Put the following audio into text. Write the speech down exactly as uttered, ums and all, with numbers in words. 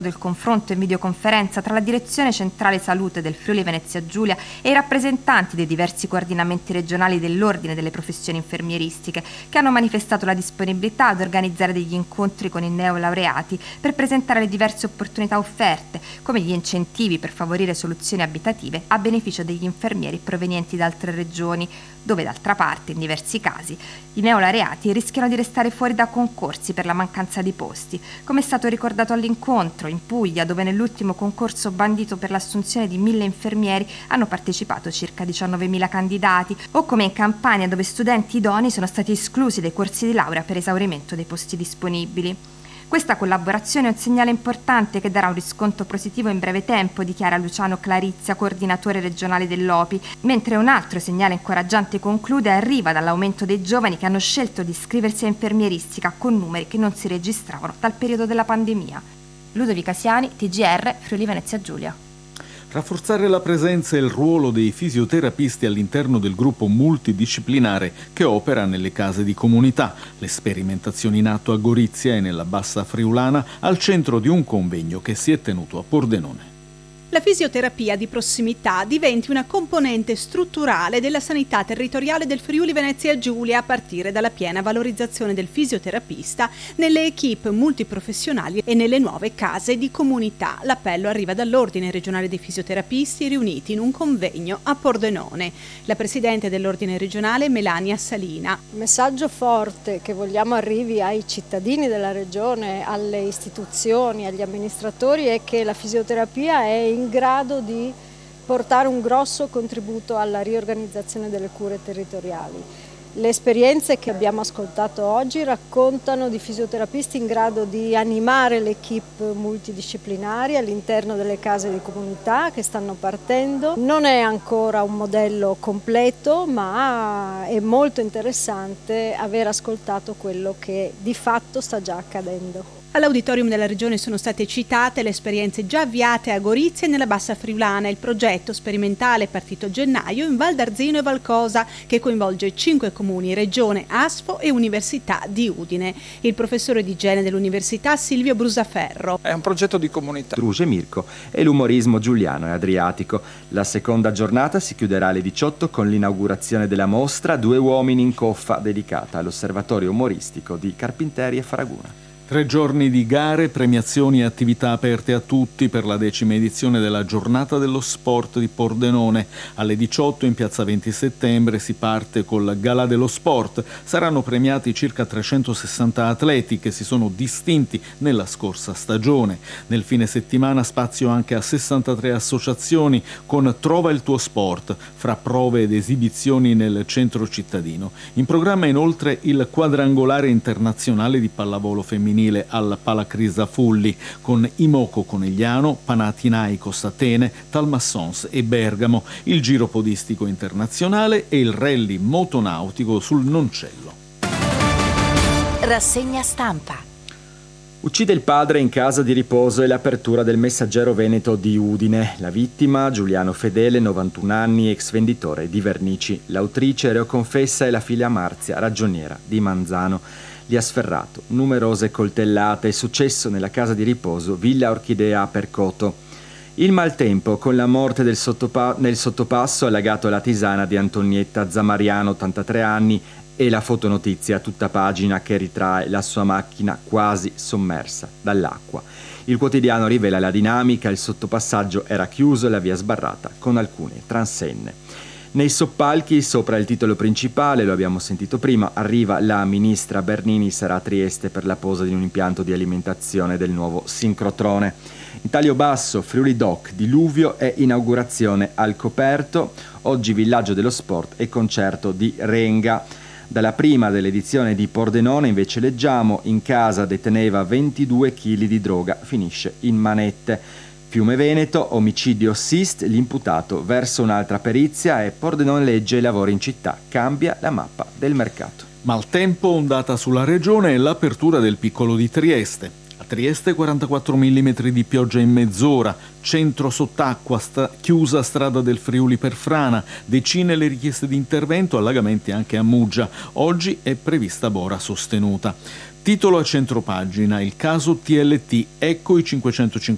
del confronto in videoconferenza tra la Direzione Centrale Salute del Friuli Venezia Giulia e i rappresentanti dei diversi coordinamenti regionali dell'Ordine delle Professioni Infermieristiche, che hanno manifestato la disponibilità ad organizzare degli incontri con i neolaureati per presentare le diverse opportunità offerte, come gli incentivi per favorire soluzioni abitative a beneficio degli infermieri provenienti da altre regioni, dove d'altra parte, in diversi casi, i neolaureati rischiano di restare fuori da concorsi per la mancanza di posti, come è stato ricordato all'incontro in Puglia, dove nell'ultimo concorso bandito per l'assunzione di mille infermieri hanno partecipato circa diciannovemila candidati, o come in Campania, dove studenti idonei sono stati esclusi dai corsi di laurea per esaurimento dei posti disponibili. Questa collaborazione è un segnale importante che darà un riscontro positivo in breve tempo, dichiara Luciano Clarizia, coordinatore regionale dell'O P I, mentre un altro segnale incoraggiante, conclude, arriva dall'aumento dei giovani che hanno scelto di iscriversi a infermieristica con numeri che non si registravano dal periodo della pandemia. Ludovica Siani, T G R, Friuli Venezia Giulia. Rafforzare la presenza e il ruolo dei fisioterapisti all'interno del gruppo multidisciplinare che opera nelle case di comunità. Le sperimentazioni in atto a Gorizia e nella Bassa Friulana al centro di un convegno che si è tenuto a Pordenone. La fisioterapia di prossimità diventi una componente strutturale della sanità territoriale del Friuli Venezia Giulia, a partire dalla piena valorizzazione del fisioterapista nelle equip multiprofessionali e nelle nuove case di comunità. L'appello arriva dall'Ordine regionale dei fisioterapisti, riuniti in un convegno a Pordenone. La presidente dell'Ordine regionale, Melania Salina. Il messaggio forte che vogliamo arrivi ai cittadini della regione, alle istituzioni, agli amministratori, è che la fisioterapia è in in grado di portare un grosso contributo alla riorganizzazione delle cure territoriali. Le esperienze che abbiamo ascoltato oggi raccontano di fisioterapisti in grado di animare le equip multidisciplinari all'interno delle case di comunità che stanno partendo. Non è ancora un modello completo, ma è molto interessante aver ascoltato quello che di fatto sta già accadendo. All'auditorium della regione sono state citate le esperienze già avviate a Gorizia e nella Bassa Friulana. Il progetto sperimentale è partito a gennaio in Val d'Arzino e Valcosa, che coinvolge cinque comuni, regione, ASFO e Università di Udine. Il professore di igiene dell'università Silvio Brusaferro. È un progetto di comunità. Druge Mirko e l'umorismo giuliano e adriatico. La seconda giornata si chiuderà alle diciotto con l'inaugurazione della mostra Due uomini in coffa, dedicata all'osservatorio umoristico di Carpinteri e Faraguna. Tre giorni di gare, premiazioni e attività aperte a tutti per la decima edizione della Giornata dello Sport di Pordenone. Alle diciotto in piazza venti settembre si parte col Galà dello Sport. Saranno premiati circa trecentosessanta atleti che si sono distinti nella scorsa stagione. Nel fine settimana spazio anche a sessantatré associazioni con Trova il tuo sport, fra prove ed esibizioni nel centro cittadino. In programma inoltre il quadrangolare internazionale di pallavolo femminile al Palacrisa Fulli con Imoco Conegliano, Panathinaikos Atene, Talmassons e Bergamo, il giro podistico internazionale e il rally motonautico sul Noncello. Rassegna stampa. Uccide il padre in casa di riposo e l'apertura del Messaggero Veneto di Udine. La vittima, Giuliano Fedele, novantuno anni, ex venditore di vernici. L'autrice, reo confessa, è la figlia Marzia, ragioniera di Manzano. Li ha sferrato numerose coltellate. È successo nella casa di riposo Villa Orchidea a Percoto. Il maltempo, con la morte del sottopa- nel sottopasso allagato la tisana di Antonietta Zamariano, ottantatré anni, e la fotonotizia a tutta pagina che ritrae la sua macchina quasi sommersa dall'acqua. Il quotidiano rivela la dinamica: il sottopassaggio era chiuso e la via sbarrata con alcune transenne. Nei soppalchi, sopra il titolo principale, lo abbiamo sentito prima, arriva la ministra Bernini, sarà a Trieste per la posa di un impianto di alimentazione del nuovo sincrotrone. In taglio basso, Friuli Doc, diluvio e inaugurazione al coperto. Oggi villaggio dello sport e concerto di Renga. Dalla prima dell'edizione di Pordenone invece leggiamo: in casa deteneva ventidue chili di droga, finisce in manette. Fiume Veneto, omicidio Sist, l'imputato verso un'altra perizia e Pordenone legge i lavori in città, cambia la mappa del mercato. Maltempo, ondata sulla regione e l'apertura del piccolo di Trieste. A Trieste quarantaquattro millimetri di pioggia in mezz'ora, centro sott'acqua, sta- chiusa strada del Friuli per frana, decine le richieste di intervento, allagamenti anche a Muggia. Oggi è prevista bora sostenuta. Titolo a centropagina: il caso T L T, ecco i cinquecentocinquanta